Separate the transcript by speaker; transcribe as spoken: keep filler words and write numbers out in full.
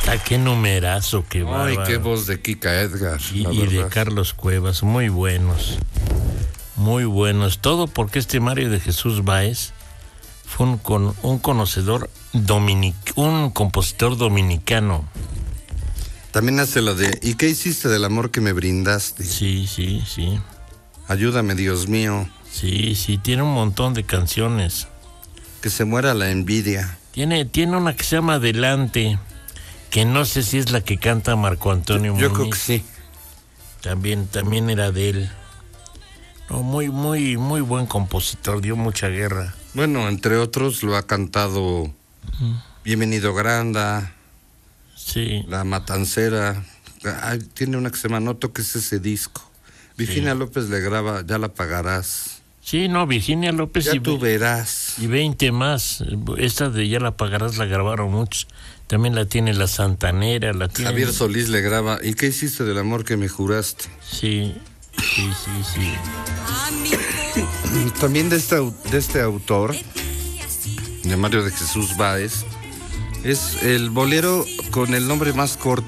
Speaker 1: está, qué numerazo, qué bárbaro.
Speaker 2: Ay, qué voz de Kika Edgar.
Speaker 1: Y, y de Carlos Cuevas, muy buenos. Muy buenos. Todo porque este Mario de Jesús Báez fue un, con, un conocedor dominic, un compositor dominicano.
Speaker 2: También hace lo de ¿y qué hiciste del amor que me brindaste?
Speaker 1: Sí, sí, sí.
Speaker 2: Ayúdame, Dios mío.
Speaker 1: Sí, sí, tiene un montón de canciones.
Speaker 2: Que se muera la envidia.
Speaker 1: Tiene, tiene una que se llama Adelante, que no sé si es la que canta Marco Antonio
Speaker 2: Yo
Speaker 1: Muñiz.
Speaker 2: creo que sí.
Speaker 1: También, también era de él. No, muy, muy, muy buen compositor, dio mucha guerra.
Speaker 2: Bueno, entre otros lo ha cantado uh-huh. Bienvenido Granda.
Speaker 1: Sí.
Speaker 2: La Matancera. Ay, tiene una que se llama No toques ese disco. Virginia sí. López le graba Ya la pagarás.
Speaker 1: Sí, no, Virginia López.
Speaker 2: Ya
Speaker 1: y
Speaker 2: tú verás.
Speaker 1: Y veinte más. Esta de Ya la pagarás la grabaron muchos. También la tiene La Santanera. La tiene...
Speaker 2: Javier Solís le graba ¿y qué hiciste del amor que me juraste?
Speaker 1: Sí, sí, sí, sí.
Speaker 2: También de este, de este autor, de Mario de Jesús Báez, es el bolero con el nombre más corto.